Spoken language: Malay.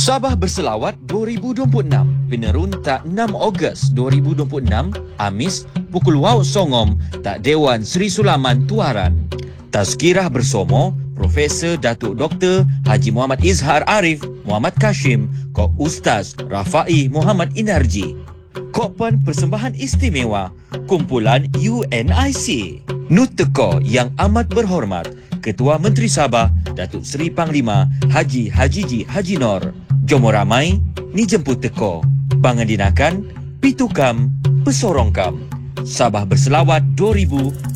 Sabah Berselawat 2026, penerun tak 6 Ogos 2026, Amis, pukul waw songom, tak Dewan Seri Sulaman Tuaran. Tazkirah bersama Profesor Datuk Dr. Haji Muhammad Izhar Arif Muhammad Kashim, Kok Ustaz Rafai Muhammad Inarji. Kopan persembahan istimewa kumpulan UNIC. Nuteko yang amat berhormat Ketua Menteri Sabah Datuk Seri Panglima Haji Hajiji Haji Nor. Jomo ramai ni jemput teko. Pangandinakan Pitukam Pesorongkam. Sabah Berselawat 2000